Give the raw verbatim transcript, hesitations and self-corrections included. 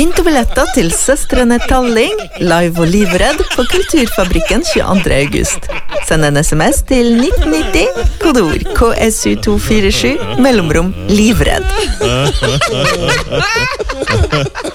Vinn to billetter til Søstrene Talling, live og livredd på Kulturfabrikken tjueandre august. Send en sms til nitten nitti, kodeord K S U to fire sju, mellomrom livredd.